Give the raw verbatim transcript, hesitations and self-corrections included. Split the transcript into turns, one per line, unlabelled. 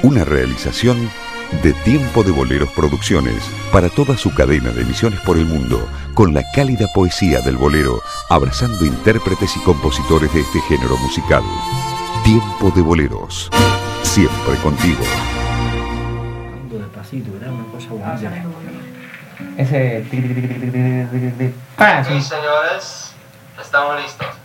Una realización de Tiempo de Boleros Producciones para toda su cadena de emisiones por el mundo, con la cálida poesía del bolero, abrazando intérpretes y compositores de este género musical. Tiempo de Boleros, siempre contigo.
Despacito, era una cosa bonita.
Ese...
Ok, señores, estamos listos.